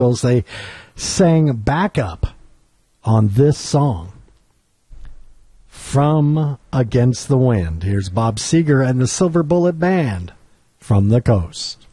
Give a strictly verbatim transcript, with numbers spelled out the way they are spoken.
They sang backup on this song from Against the Wind. Here's Bob Seger and the Silver Bullet Band from the coast.